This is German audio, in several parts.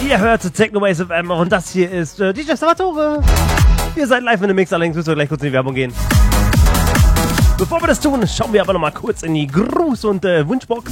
Ihr hört Technobase FM und das hier ist DJ Salvatore. Ihr seid live in dem Mix, allerdings müssen wir gleich kurz in die Werbung gehen. Bevor wir das tun, schauen wir aber nochmal kurz in die Gruß- und Wunschbox.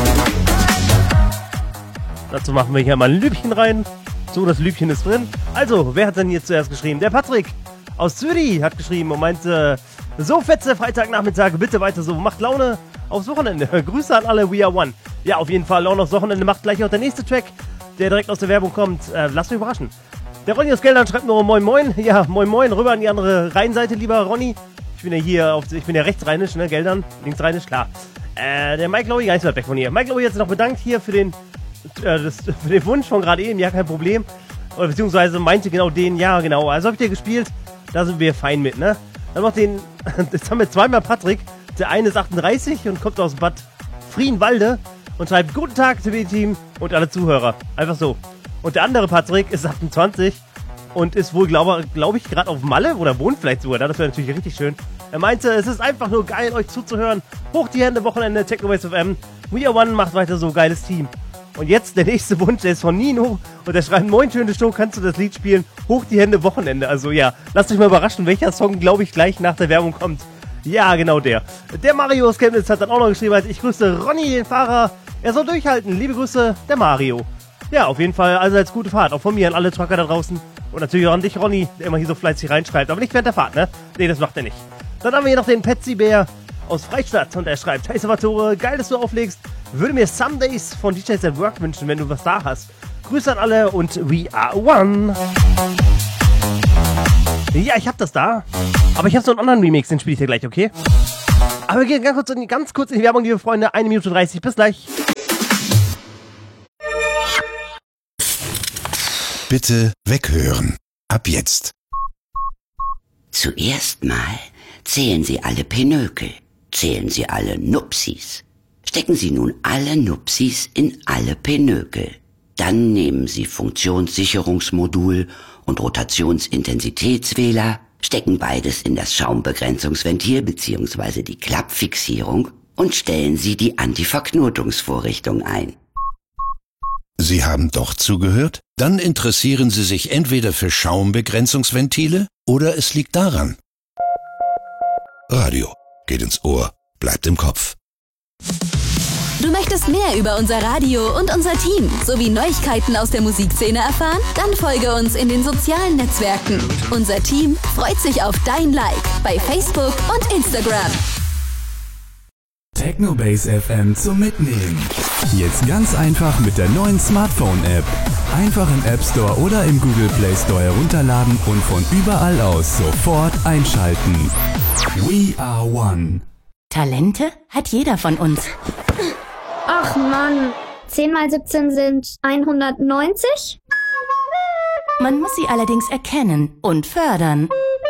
Dazu machen wir hier mal ein Lübchen rein. So, das Lübchen ist drin. Also, wer hat denn hier zuerst geschrieben? Der Patrick aus Zürich hat geschrieben und meinte, so fetze Freitagnachmittag, bitte weiter so, macht Laune aufs Wochenende. Grüße an alle, we are one. Ja, auf jeden Fall, Laune aufs Wochenende macht gleich auch der nächste Track, der direkt aus der Werbung kommt. Lasst euch überraschen. Der Ronny aus Geldern schreibt nur Moin Moin. Ja, Moin Moin, rüber an die andere Rheinseite, lieber Ronny. Ich bin ja hier, ich bin ja rechtsrheinisch, ne, Geldern, linksrheinisch, klar. Der Mike Lowy, gar nicht so weit weg von hier. Mike Lowy hat sich noch bedankt hier für den Wunsch von gerade eben, ja, kein Problem. Oder beziehungsweise meinte genau den, ja, genau. Also habt ihr gespielt, da sind wir fein mit, ne? Dann noch den, jetzt haben wir zweimal Patrick. Der eine ist 38 und kommt aus Bad Frienwalde und schreibt, guten Tag, TB-Team und alle Zuhörer. Einfach so. Und der andere Patrick ist 28 und ist wohl, glaube ich, gerade auf Malle oder wohnt vielleicht sogar da. Das wäre natürlich richtig schön. Er meinte, es ist einfach nur geil, euch zuzuhören. Hoch die Hände, Wochenende, Technobase FM. We are one, macht weiter so, geiles Team. Und jetzt der nächste Wunsch, der ist von Nino. Und der schreibt, moin, schöne Show, kannst du das Lied spielen? Hoch die Hände, Wochenende. Also ja, lasst euch mal überraschen, welcher Song, glaube ich, gleich nach der Werbung kommt. Ja, genau der. Der Mario aus Chemnitz hat dann auch noch geschrieben, ich grüße Ronny, den Fahrer. Er soll durchhalten. Liebe Grüße, der Mario. Ja, auf jeden Fall, also als gute Fahrt. Auch von mir an alle Trucker da draußen. Und natürlich auch an dich, Ronny, der immer hier so fleißig reinschreibt. Aber nicht während der Fahrt, ne? Nee, das macht er nicht. Dann haben wir hier noch den Petsy-Bär aus Freistadt. Und er schreibt, hey Salvatore, geil, dass du auflegst. Würde mir Some Days von DJs at Work wünschen, wenn du was da hast. Grüße an alle und we are one. Ja, ich hab das da. Aber ich hab so einen anderen Remix, den spiele ich dir gleich, okay? Aber wir gehen ganz kurz in die Werbung, liebe Freunde. 1 Minute 30, bis gleich. Bitte weghören. Ab jetzt. Zuerst mal zählen Sie alle Pinökel. Zählen Sie alle Nupsis. Stecken Sie nun alle Nupsis in alle Pinökel. Dann nehmen Sie Funktionssicherungsmodul und Rotationsintensitätswähler, stecken beides in das Schaumbegrenzungsventil bzw. die Klappfixierung und stellen Sie die Antiverknotungsvorrichtung ein. Sie haben doch zugehört? Dann interessieren Sie sich entweder für Schaumbegrenzungsventile oder es liegt daran. Radio geht ins Ohr, bleibt im Kopf. Du möchtest mehr über unser Radio und unser Team sowie Neuigkeiten aus der Musikszene erfahren? Dann folge uns in den sozialen Netzwerken. Unser Team freut sich auf dein Like bei Facebook und Instagram. Technobase FM zum Mitnehmen. Jetzt ganz einfach mit der neuen Smartphone-App. Einfach im App Store oder im Google Play Store herunterladen und von überall aus sofort einschalten. We are one. Talente hat jeder von uns. Ach Mann, 10 mal 17 sind 190? Man muss sie allerdings erkennen und fördern.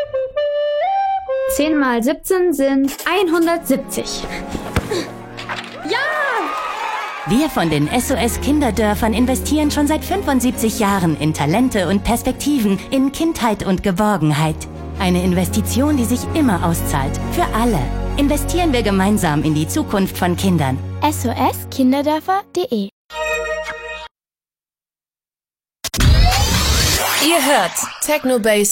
10 mal 17 sind 170. Ja! Wir von den SOS Kinderdörfern investieren schon seit 75 Jahren in Talente und Perspektiven, in Kindheit und Geborgenheit. Eine Investition, die sich immer auszahlt. Für alle. Investieren wir gemeinsam in die Zukunft von Kindern. SOS-Kinderdörfer.de. Ihr hört Technobase